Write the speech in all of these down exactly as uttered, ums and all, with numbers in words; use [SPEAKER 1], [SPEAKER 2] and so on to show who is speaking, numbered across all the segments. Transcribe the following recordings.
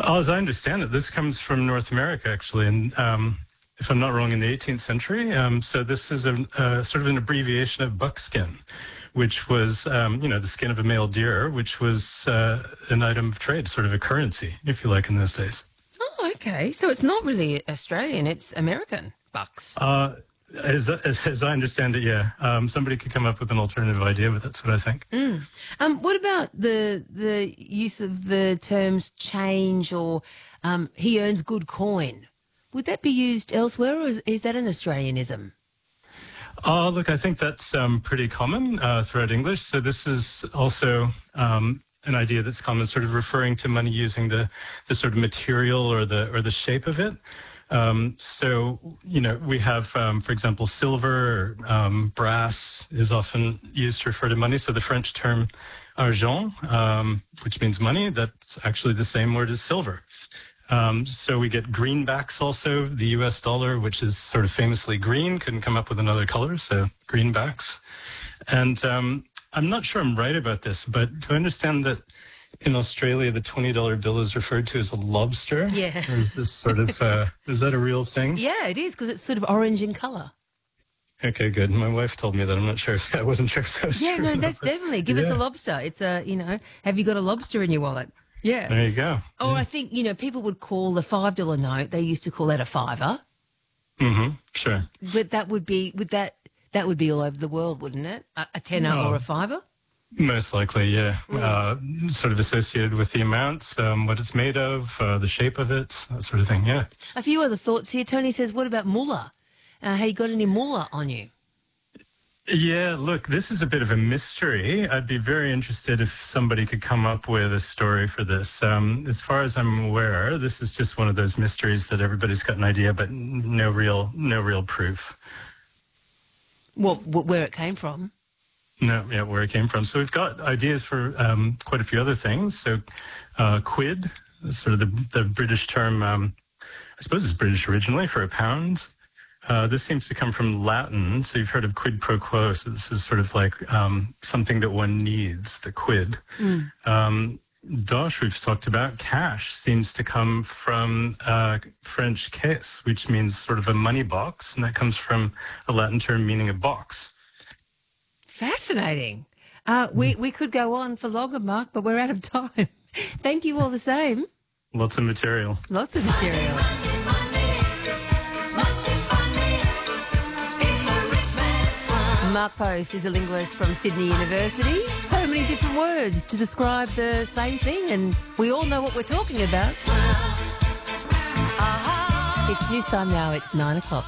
[SPEAKER 1] Well, as I understand it, this comes from North America, actually, and um, if I'm not wrong, in the eighteenth century. Um, so this is a, a sort of an abbreviation of buckskin, which was, um, you know, the skin of a male deer, which was uh, an item of trade, sort of a currency, if you like, in those days.
[SPEAKER 2] Oh, okay. So it's not really Australian; it's American bucks.
[SPEAKER 1] Uh, as, as, as I understand it, yeah. Um, somebody could come up with an alternative idea, but that's what I think.
[SPEAKER 2] Mm. Um, what about the the use of the terms change or um, he earns good coin? Would that be used elsewhere, or is, is that an Australianism?
[SPEAKER 1] Oh, look, I think that's um, pretty common uh, throughout English. So this is also um, an idea that's common, sort of referring to money using the, the sort of material or the or the shape of it. Um, so, you know, we have, um, for example, silver, or, um, brass is often used to refer to money. So the French term argent, um, which means money, that's actually the same word as silver. Um, so we get greenbacks also, the U S dollar, which is sort of famously green, couldn't come up with another color, so greenbacks. And um, I'm not sure I'm right about this, but do I understand that in Australia, the twenty dollar bill is referred to as a lobster?
[SPEAKER 2] Yeah.
[SPEAKER 1] Or is this sort of, uh, is that a real thing?
[SPEAKER 2] Yeah, it is, because it's sort of orange in colour.
[SPEAKER 1] Okay, good. My wife told me that. I'm not sure if, I wasn't sure if that was
[SPEAKER 2] Yeah,
[SPEAKER 1] true.
[SPEAKER 2] no, that's definitely. Give
[SPEAKER 1] yeah.
[SPEAKER 2] us a lobster. It's a, you know, have you got a lobster in your wallet? Yeah.
[SPEAKER 1] There you go.
[SPEAKER 2] Or
[SPEAKER 1] yeah.
[SPEAKER 2] I think, you know, people would call the five dollar note, they used to call that a fiver.
[SPEAKER 1] Mm-hmm, sure.
[SPEAKER 2] But that would be, would that, that would be all over the world, wouldn't it? A, a tenner
[SPEAKER 1] No.
[SPEAKER 2] or a fiver?
[SPEAKER 1] Most likely, yeah.
[SPEAKER 2] Mm.
[SPEAKER 1] Uh, sort of associated with the amount, um, what it's made of, uh, the shape of it, that sort of thing, yeah.
[SPEAKER 2] A few other thoughts here. Tony says, what about mullah? Uh, have you got any mullah on you?
[SPEAKER 1] Yeah, look, this is a bit of a mystery. I'd be very interested if somebody could come up with a story for this. Um, as far as I'm aware, this is just one of those mysteries that everybody's got an idea, but no real, no real proof.
[SPEAKER 2] Well, wh- where it came from?
[SPEAKER 1] No, yeah, where it came from. So we've got ideas for um, quite a few other things. So uh, quid, sort of the, the British term, um, I suppose it's British originally, for a pound. Uh, this seems to come from Latin. So you've heard of quid pro quo. So this is sort of like um, something that one needs, the quid.
[SPEAKER 2] Mm.
[SPEAKER 1] Um, dosh, we've talked about. Cash seems to come from uh, French caisse, which means sort of a money box. And that comes from a Latin term meaning a box.
[SPEAKER 2] Fascinating. Uh, we, we could go on for longer, Mark, but we're out of time. Thank you all the same.
[SPEAKER 1] Lots of material.
[SPEAKER 2] Lots of material. Mark Post is a linguist from Sydney University. So many different words to describe the same thing, and we all know what we're talking about. It's news time now. It's nine o'clock.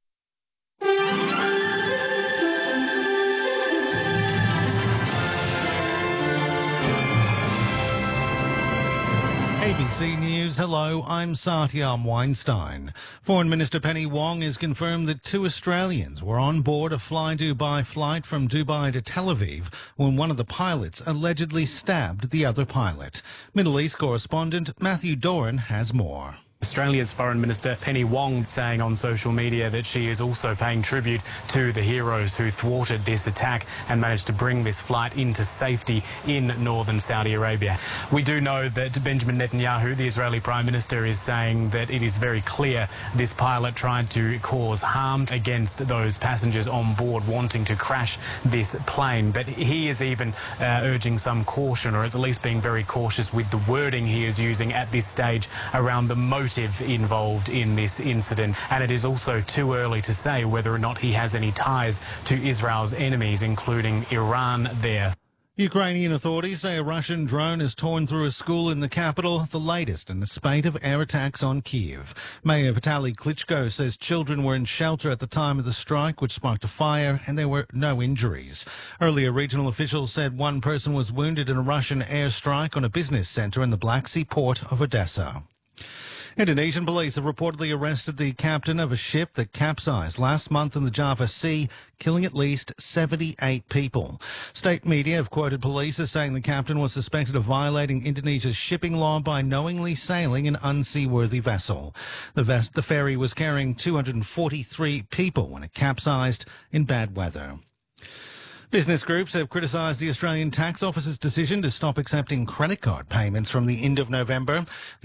[SPEAKER 3] A B C News, hello, I'm Satyam Weinstein. Foreign Minister Penny Wong has confirmed that two Australians were on board a Fly Dubai flight from Dubai to Tel Aviv when one of the pilots allegedly stabbed the other pilot. Middle East correspondent Matthew Doran has more.
[SPEAKER 4] Australia's Foreign Minister Penny Wong saying on social media that she is also paying tribute to the heroes who thwarted this attack and managed to bring this flight into safety in northern Saudi Arabia. We do know that Benjamin Netanyahu, the Israeli Prime Minister, is saying that it is very clear this pilot tried to cause harm against those passengers on board wanting to crash this plane. But he is even uh, urging some caution, or is at least being very cautious with the wording he is using at this stage around the motive involved in this incident. And it is also too early to say whether or not he has any ties to Israel's enemies, including Iran there.
[SPEAKER 3] Ukrainian authorities say a Russian drone has torn through a school in the capital, the latest in a spate of air attacks on Kyiv. Mayor Vitaly Klitschko says children were in shelter at the time of the strike, which sparked a fire, and there were no injuries. Earlier, regional officials said one person was wounded in a Russian airstrike on a business centre in the Black Sea port of Odessa. Indonesian police have reportedly arrested the captain of a ship that capsized last month in the Java Sea, killing at least seventy-eight people. State media have quoted police as saying the captain was suspected of violating Indonesia's shipping law by knowingly sailing an unseaworthy vessel. The, ves- the ferry was carrying two hundred forty-three people when it capsized in bad weather. Business groups have criticised the Australian Tax Office's decision to stop accepting credit card payments from the end of November.